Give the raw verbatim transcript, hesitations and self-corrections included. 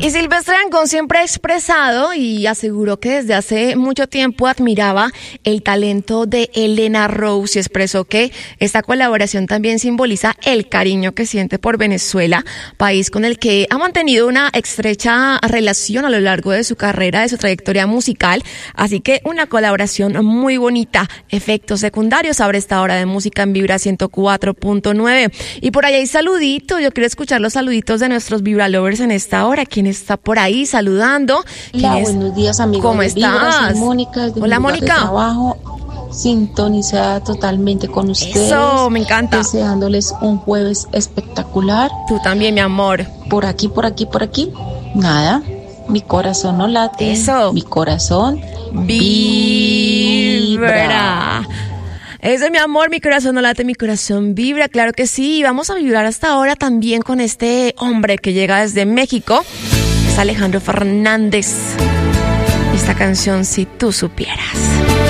Y Silvestre Dangond siempre ha expresado y aseguró que desde hace mucho tiempo admiraba el talento de Elena Rose y expresó que esta colaboración también simboliza el cariño que siente por Venezuela, país con el que ha mantenido una estrecha relación a lo largo de su carrera, de su trayectoria musical. Así que una colaboración muy bonita. Efectos secundarios abre esta hora de música en Vibra ciento cuatro punto nueve. Y por ahí hay saluditos. Yo quiero escuchar los saluditos de nuestros Vibra Lovers en esta hora. ¿Quién está por ahí saludando? Hola, buenos días, amigos. ¿Cómo de estás? Vibra, soy Mónica, desde Hola, mi lugar de Mónica. trabajo, sintonizada totalmente con ustedes. Eso, me encanta. Deseándoles un jueves espectacular. Tú también, mi amor. Por aquí, por aquí, por aquí. Nada, mi corazón no late. Eso. Mi corazón vibra. vibra. Eso, mi amor, mi corazón no late, mi corazón vibra, claro que sí. Vamos a vibrar hasta ahora también con este hombre que llega desde México. Es Alejandro Fernández. Esta canción, Si tú supieras.